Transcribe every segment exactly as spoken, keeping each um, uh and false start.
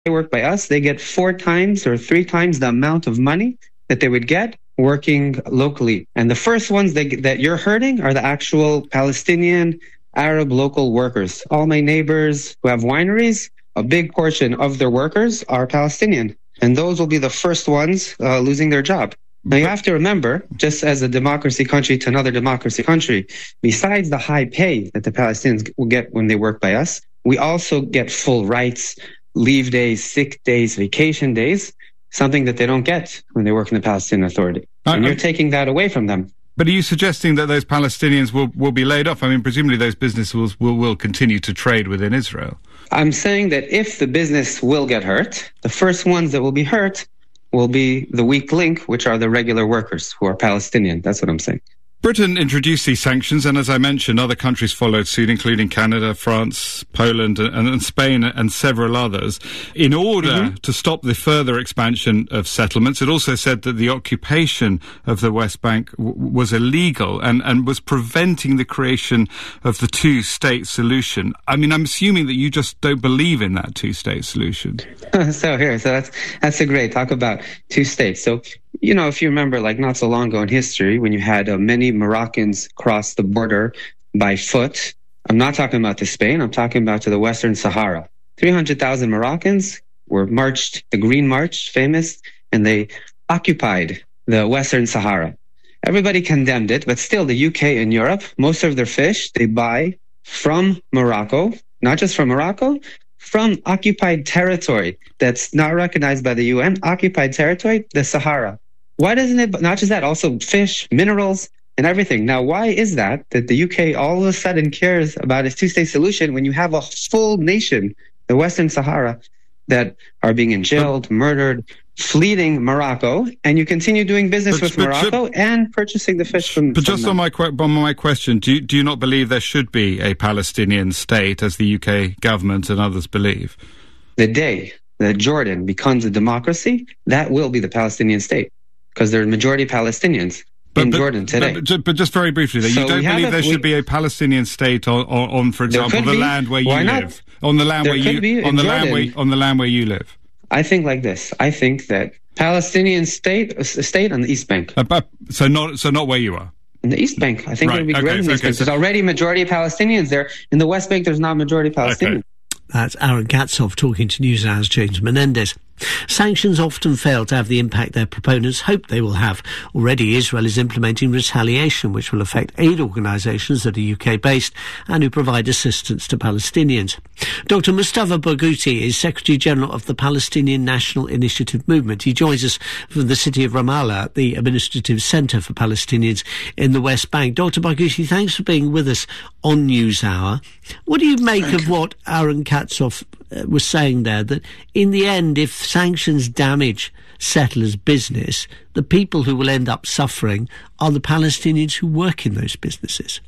they work by us, they get four times or three times the amount of money that they would get working locally. And the first ones that, that you're hurting are the actual Palestinian Arab local workers. All my neighbors who have wineries, a big portion of their workers are Palestinian. And those will be the first ones uh, losing their job. Now, you have to remember, just as a democracy country to another democracy country, besides the high pay that the Palestinians will get when they work by us, we also get full rights, leave days, sick days, vacation days, something that they don't get when they work in the Palestinian Authority. Uh, and you're taking that away from them. But are you suggesting that those Palestinians will, will be laid off? I mean, presumably those businesses will, will, will continue to trade within Israel. I'm saying that if the business will get hurt, the first ones that will be hurt will be the weak link, which are the regular workers who are Palestinian. That's what I'm saying. Britain introduced these sanctions, and as I mentioned, other countries followed suit, including Canada, France, Poland, and, and Spain, and several others, in order mm-hmm. to stop the further expansion of settlements. It also said that the occupation of the West Bank w- was illegal and, and was preventing the creation of the two-state solution. I mean, I'm assuming that you just don't believe in that two-state solution. so here, so that's that's a great talk about two states. So, you know, if you remember, like not so long ago in history, when you had uh, many Moroccans cross the border by foot, I'm not talking about to Spain, I'm talking about to the Western Sahara. three hundred thousand Moroccans were marched, the Green March, famous, and they occupied the Western Sahara. Everybody condemned it, but still the U K and Europe, most of their fish they buy from Morocco, not just from Morocco, from occupied territory that's not recognized by the U N, occupied territory, the Sahara. Why doesn't it, not just that, also fish, minerals, and everything. Now, why is that, that the U K all of a sudden cares about a two-state solution when you have a full nation, the Western Sahara, that are being jailed, murdered, fleeing Morocco, and you continue doing business but, with but, Morocco but, and purchasing the fish from But from just them. on my, on my question, do you, do you not believe there should be a Palestinian state, as the U K government and others believe? The day that Jordan becomes a democracy, that will be the Palestinian state, because they're majority Palestinians but, in but, Jordan today. But, but just very briefly, so you don't believe a, there should we, be a Palestinian state on, on, on for example, the be. land where Why you not? live, on the land there where you on the Jordan. land where on the land where you live. I think like this. I think that Palestinian state a state on the East Bank. Uh, but, so not so not where you are. In the East Bank, I think right. it would be okay, great in the East okay, Bank. so There's already majority Palestinians there. In the West Bank, there's not majority Palestinians. Okay. That's Aaron Katzoff talking to NewsHour's James Menendez. Sanctions often fail to have the impact their proponents hope they will have. Already, Israel is implementing retaliation, which will affect aid organisations that are U K-based and who provide assistance to Palestinians. Doctor Mustafa Barghouti is Secretary-General of the Palestinian National Initiative Movement. He joins us from the city of Ramallah, the administrative centre for Palestinians in the West Bank. Doctor Barghouti, thanks for being with us on NewsHour. What do you make Thank of you. what Aaron Katzoff uh, was saying there, that in the end, if sanctions damage settlers' business, the people who will end up suffering are the Palestinians who work in those businesses?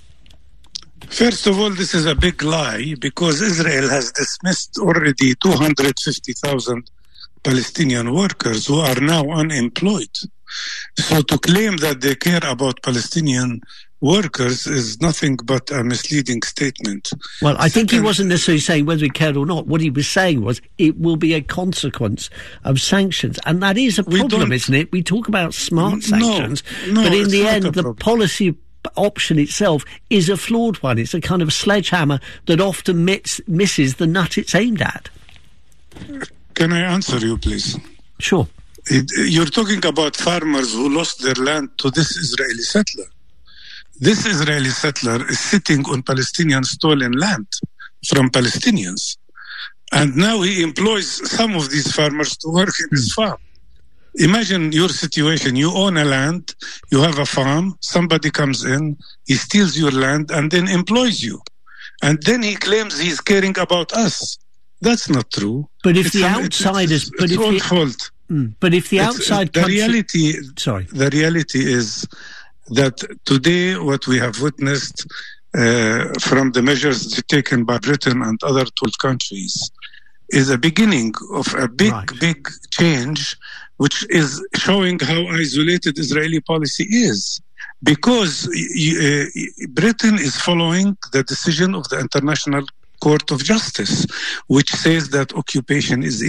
First of all, this is a big lie, because Israel has dismissed already two hundred fifty thousand Palestinian workers who are now unemployed. So to claim that they care about Palestinian workers is nothing but a misleading statement. Well, I think Second, he wasn't necessarily saying whether he cared or not. What he was saying was it will be a consequence of sanctions. And that is a problem, isn't it? We talk about smart sanctions, no, no, but in the end, the problem. policy option itself is a flawed one. It's a kind of a sledgehammer that often miss, misses the nut it's aimed at. Can I answer you, please? Sure. It, you're talking about farmers who lost their land to this Israeli settler. This Israeli settler is sitting on Palestinian stolen land from Palestinians. And now he employs some of these farmers to work in his farm. Imagine your situation. You own a land, you have a farm, somebody comes in, he steals your land and then employs you. And then he claims he's caring about us. That's not true. But if it's the some, outsiders... It's, it's, but it's if all the, fault. Mm, but if the outside it's, the country... reality, Sorry. The reality is that today what we have witnessed uh, from the measures taken by Britain and other twelve countries is a beginning of a big, right. big change, which is showing how isolated Israeli policy is. Because uh, Britain is following the decision of the International Court of Justice, which says that occupation is